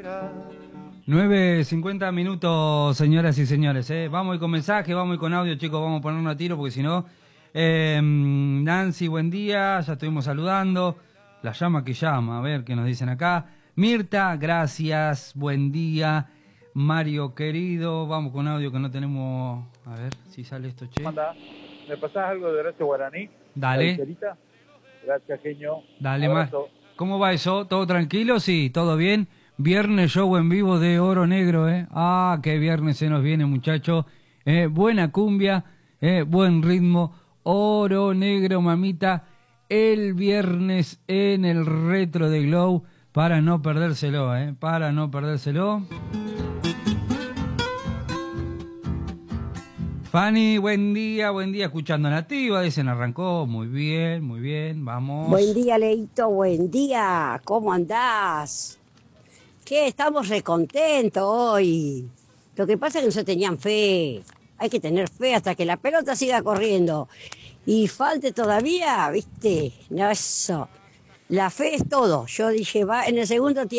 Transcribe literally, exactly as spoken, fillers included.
nueve cincuenta minutos, señoras y señores. ¿eh? Vamos a ir con mensaje, vamos a ir con audio, chicos, vamos a ponernos a tiro porque si no... Eh, Nancy, buen día, ya estuvimos saludando. La llama que llama, a ver qué nos dicen acá. Mirta, gracias, buen día. Mario, querido, vamos con audio que no tenemos... A ver si sale esto, che. Anda, ¿me pasás algo de Horacio Guaraní? Dale. Gracias, genio. Dale, más. ¿Cómo va eso? ¿Todo tranquilo? Sí, todo bien. Viernes show en vivo de Oro Negro, ¿eh? Ah, qué viernes se nos viene, muchachos. Eh, buena cumbia, eh, buen ritmo. Oro Negro, mamita, el viernes en el Retro de Glow, para no perdérselo, ¿eh? Para no perdérselo. Fanny, buen día, buen día, escuchando Nativa, dicen, arrancó, muy bien, muy bien, vamos. Buen día, Leito, buen día, ¿cómo andás? ¿Qué? Estamos recontentos hoy. Lo que pasa es que no se tenían fe, hay que tener fe hasta que la pelota siga corriendo. Y falte todavía, ¿viste? No, eso, la fe es todo. Yo dije, va en el segundo tiempo.